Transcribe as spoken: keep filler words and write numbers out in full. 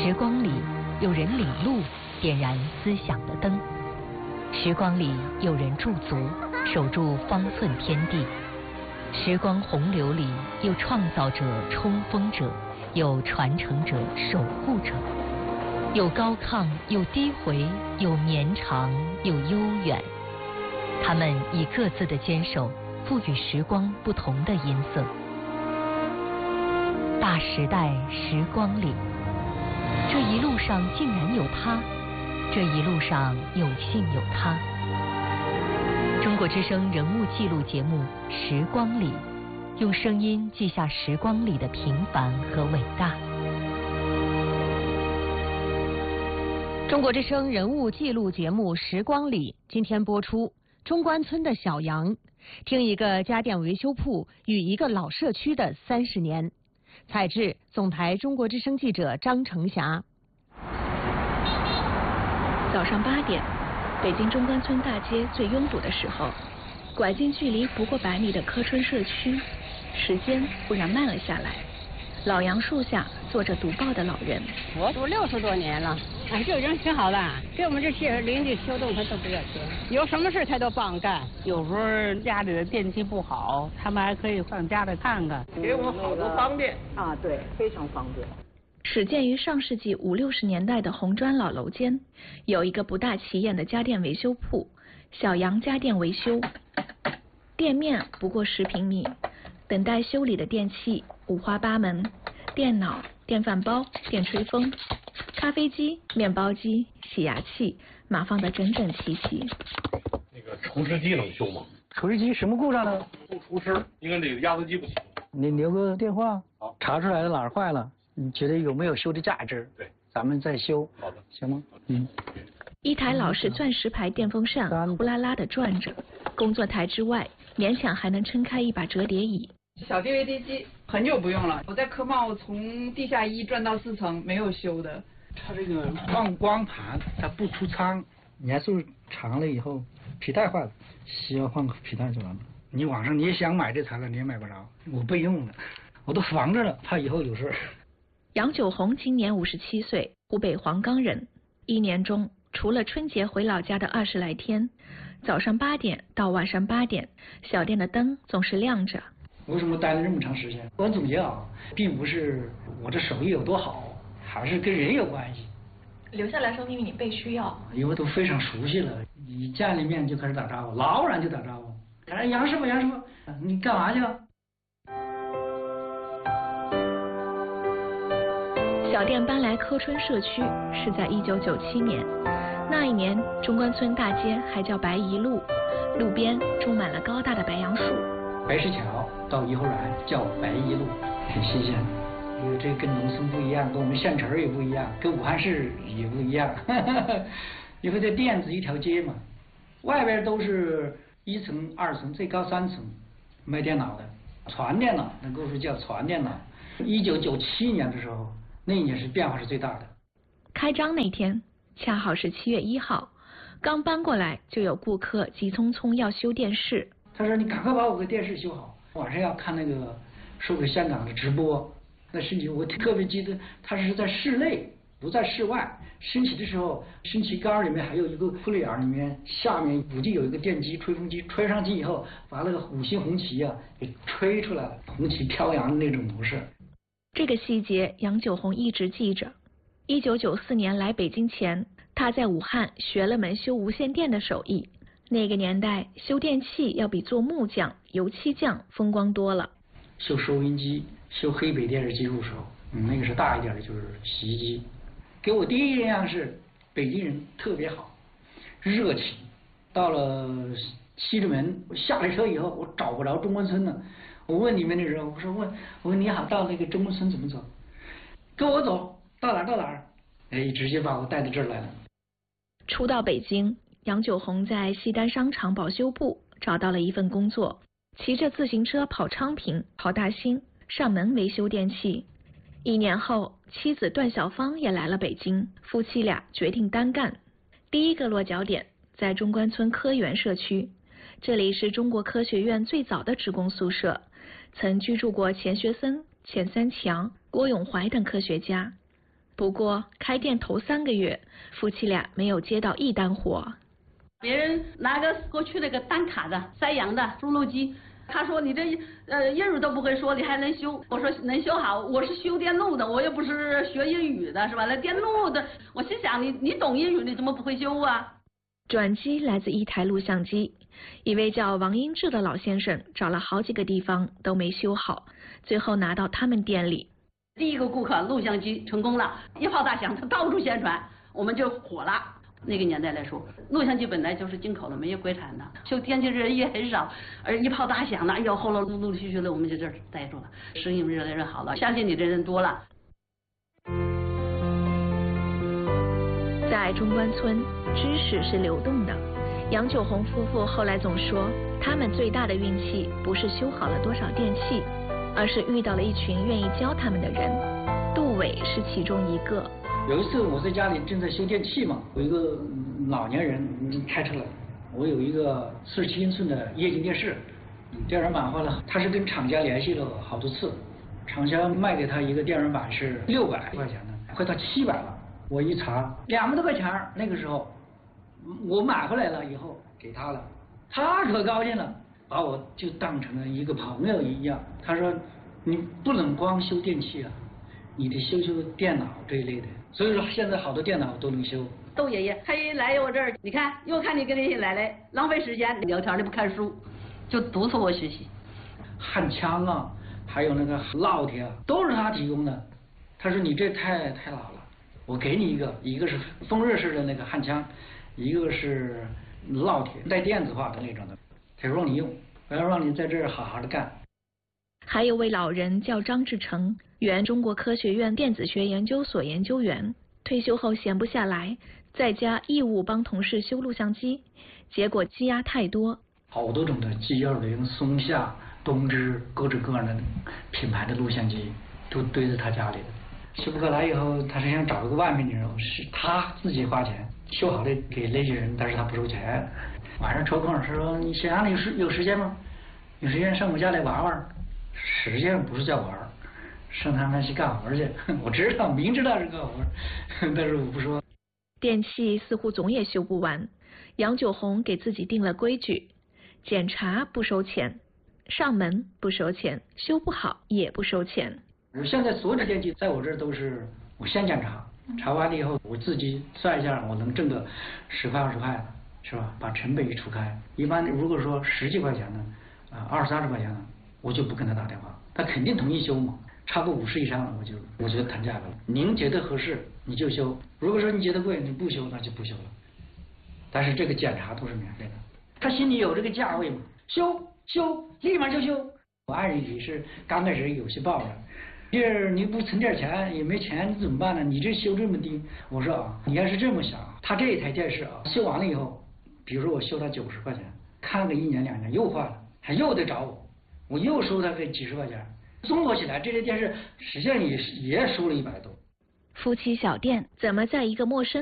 时光里有人领路，点燃思想的灯；时光里有人驻足，守住方寸天地；时光洪流里有创造者、冲锋者，有传承者、守护者，有高亢，有低回，有绵长，有悠远。他们以各自的坚守，赋予时光不同的音色。大时代时光里，这一路上竟然有他，这一路上有幸有他。中国之声人物记录节目《时光里》，用声音记下时光里的平凡和伟大。 中国之声人物记录节目《时光里》今天播出中关村的小杨，听一个家电维修铺与一个老社区的三十年。采制总台中国之声记者张成霞。 早上八点，北京中关村大街最拥堵的时候，拐进距离不过百米的柯春社区，时间忽然慢了下来。老杨树下坐着读报的老人。 我读六十多年了，哎，这人挺好的，给我们这些邻居修动他都不要钱，有什么事他都帮干。有时候家里的电器不好，他们还可以上家里看看，给我们好多方便啊，对，非常方便。 始建于上世纪五六十年代的红砖老楼间，有一个不大起眼的家电维修铺——小杨家电维修。店面不过十平米，等待修理的电器五花八门，电脑、电饭煲、电吹风、咖啡机、面包机、洗牙器，码放得整整齐齐。 那个除湿机能修吗？ 除湿机什么故障呢？ 不除湿，应该这个压缩机不行。 你留个电话， 好， 查出来了哪儿坏了，你觉得有没有修的价值？ 对， 咱们再修。 好的， 行吗？嗯。 一台老式钻石牌电风扇呼啦啦地转着，工作台之外勉强还能撑开一把折叠椅。 小 D V D 机很久不用了，我在科贸从地下一转到四层没有修的。 它这个放光盘它不出仓，年数长了以后皮带坏了，需要换个皮带就完了。你网上你也想买这材料你也买不着，我备用的，我都防着了，怕以后有事。 杨九红今年五十七岁，湖北黄冈人。一年中除了春节回老家的二十来天，早上八点到晚上八点，小店的灯总是亮着。 为什么待了这么长时间？我总结啊，并不是我这手艺有多好，还是跟人有关系。 留下来说明你被需要， 因为都非常熟悉了，一见了面就开始打招呼，老远就打招呼。哎，杨师傅，杨师傅，你干嘛去了？ 小店搬来柯春社区是在一九九七年，那一年中关村大街还叫白宜路，路边种满了高大的白杨树。 白石桥到颐和园叫白宜路，很新鲜。因为这跟农村不一样，跟我们县城也不一样，跟武汉市也不一样。因为这店子一条街嘛，外边都是一层、二层，最高三层卖电脑的，传电脑，那都是叫传电脑。一九九七年的时候，那一年是变化是最大的。 开张那天恰好是七月一号，刚搬过来就有顾客急匆匆要修电视。 他说：“你赶快把我的电视修好，晚上要看那个说给香港的直播。”那升旗我特别记得，它是在室内，不在室外。升旗的时候，升旗杆里面还有一个窟窿眼，里面下面估计有一个电机、吹风机，吹上去以后，把那个五星红旗啊给吹出来了，红旗飘扬的那种模式。 这个细节杨九红一直记着。一九九四年来北京前，他在武汉学了门修无线电的手艺。那个年代修电器要比做木匠、油漆匠风光多了。 修收音机、修黑白电视机入手，嗯，那个是大一点的，就是洗衣机。给我第一印象是北京人特别好，热情。到了西直门，我下了车以后，我找不着中关村了。我问里面的人，我说问，我说你好，到那个中关村怎么走？跟我走到哪儿到哪儿？哎，直接把我带到这儿来了。 初到北京，杨九红在西单商场保修部找到了一份工作，骑着自行车跑昌平、跑大兴，上门维修电器。一年后，妻子段小芳也来了北京，夫妻俩决定单干。第一个落脚点在中关村科园社区，这里是中国科学院最早的职工宿舍，曾居住过钱学森、钱三强、郭永怀等科学家。 不过开店头三个月，夫妻俩没有接到一单活。 别人拿个过去那个单卡的塞洋的猪肉机，他说你这呃英语都不会说，你还能修？我说能修好，我是修电路的，我又不是学英语的，是吧？那电路的，我心想你你懂英语，你怎么不会修啊？ 转机来自一台录像机，一位叫王英志的老先生找了好几个地方都没修好，最后拿到他们店里。 第一个顾客录像机成功了，一炮打响，他到处宣传，我们就火了。那个年代来说，录像机本来就是进口的，没有国产的，修电器人也很少，而一炮打响了，哎呦，后来陆陆续续的，我们就这儿待住了，生意越来越好了，相信你的人多了。 在中关村，知识是流动的。杨九红夫妇后来总说，他们最大的运气不是修好了多少电器，而是遇到了一群愿意教他们的人。杜伟是其中一个。 有一次我在家里正在修电器嘛，有一个老年人开车来，我有一个四十七英寸的液晶电视，电源板坏了，他是跟厂家联系了好多次，厂家卖给他一个电源板是六百块钱的，快到七百了。我一查，两百多块钱，那个时候我买回来了以后给他了，他可高兴了，把我就当成了一个朋友一样。他说你不能光修电器啊，你得修修电脑这一类的。所以说现在好多电脑都能修。 窦爷爷他一来我这儿，你看又看你跟那些奶奶浪费时间聊天，你不看书，就督促我学习。 焊枪啊，还有那个烙铁啊，都是他提供的。他说你这太太老了，我给你一个，一个是风热式的那个焊枪，一个是烙铁带电子化的那种的，他说让你用，我要让你在这儿好好的干。 还有位老人叫张志成，原中国科学院电子学研究所研究员，退休后闲不下来，在家义务帮同事修录像机，结果积压太多， 好多种的 G 二零、松下、东芝，各种各样的品牌的录像机都堆在他家里。修不过来以后，他是想找一个外面的人，是他自己花钱修好的给那些人，但是他不收钱。晚上抽空说你想让你有时有时间吗？有时间上我家来玩玩。实际上不是叫玩，上他们去干活去。我知道，明知道是干活，但是我不说。 电器似乎总也修不完，杨九红给自己定了规矩：检查不收钱，上门不收钱，修不好也不收钱。 现在所有的电器在我这儿都是我先检查，查完了以后我自己算一下，我能挣个十块二十块的，是吧？把成本一除开，一般如果说十几块钱呢，啊二三十块钱呢，我就不跟他打电话，他肯定同意修嘛。超过五十以上了，我就我就谈价格了。您觉得合适你就修，如果说你觉得贵你不修那就不修了。但是这个检查都是免费的，他心里有这个价位嘛，修修立马就修。我爱人也是刚开始有些抱怨，这你不存点钱也没钱你怎么办呢？你这修这么低，我说啊，你要是这么想，他这一台电视啊修完了以后，比如说我修他九十块钱，看个一年两年又坏了，他又得找我，我又收他这几十块钱。综合起来，这台电视实际上也也收了一百多。 夫妻小店怎么在一个陌生